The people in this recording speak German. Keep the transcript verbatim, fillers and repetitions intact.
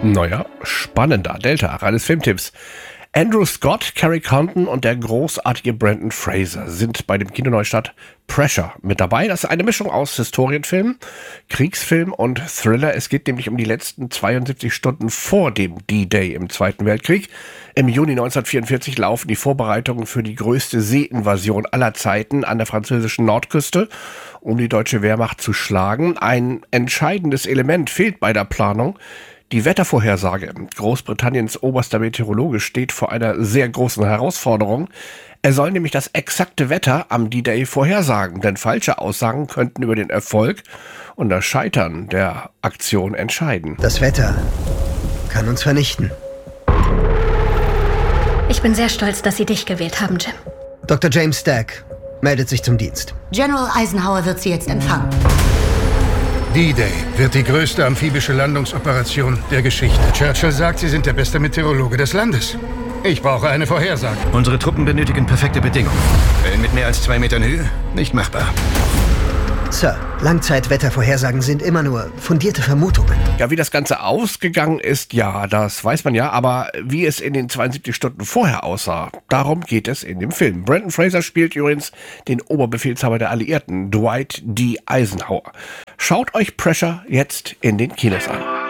Neuer, spannender Delta, reines Filmtipps. Andrew Scott, Carrie Condon und der großartige Brendan Fraser sind bei dem Kinoneustart Pressure mit dabei. Das ist eine Mischung aus Historienfilm, Kriegsfilm und Thriller. Es geht nämlich um die letzten zweiundsiebzig Stunden vor dem D-Day im Zweiten Weltkrieg. Im Juni neunzehnhundertvierundvierzig laufen die Vorbereitungen für die größte Seeinvasion aller Zeiten an der französischen Nordküste, um die deutsche Wehrmacht zu schlagen. Ein entscheidendes Element fehlt bei der Planung: die Wettervorhersage. Großbritanniens oberster Meteorologe steht vor einer sehr großen Herausforderung. Er soll nämlich das exakte Wetter am D-Day vorhersagen, denn falsche Aussagen könnten über den Erfolg und das Scheitern der Aktion entscheiden. Das Wetter kann uns vernichten. Ich bin sehr stolz, dass Sie dich gewählt haben, Jim. Doktor James Stack meldet sich zum Dienst. General Eisenhower wird Sie jetzt empfangen. D-Day wird die größte amphibische Landungsoperation der Geschichte. Churchill sagt, Sie sind der beste Meteorologe des Landes. Ich brauche eine Vorhersage. Unsere Truppen benötigen perfekte Bedingungen. Wellen mit mehr als zwei Metern Höhe? Nicht machbar. Sir, Langzeitwettervorhersagen sind immer nur fundierte Vermutungen. Ja, wie das Ganze ausgegangen ist, ja, das weiß man ja, aber wie es in den zweiundsiebzig Stunden vorher aussah, darum geht es in dem Film. Brendan Fraser spielt übrigens den Oberbefehlshaber der Alliierten, Dwight D. Eisenhower. Schaut euch Pressure jetzt in den Kinos an.